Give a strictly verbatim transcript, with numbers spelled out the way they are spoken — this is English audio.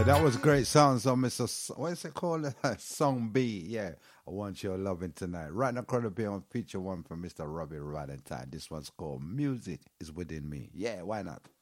Yeah, that was great sounds on mister S- what is it called? Song B. Yeah, I want your loving tonight. Right now, going to be on feature one from mister Robbie Valentine. This one's called Music is Within Me. Yeah, why not?